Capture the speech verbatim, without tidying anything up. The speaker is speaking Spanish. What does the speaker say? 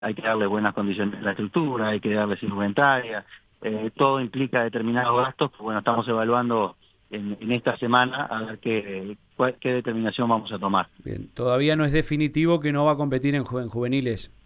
hay que darle buenas condiciones a la estructura, hay que darle indumentaria, eh, todo implica determinados gastos, pues bueno, estamos evaluando en, en esta semana a ver qué, cuál- qué determinación vamos a tomar. Bien, todavía no es definitivo que no va a competir en, ju- en juveniles.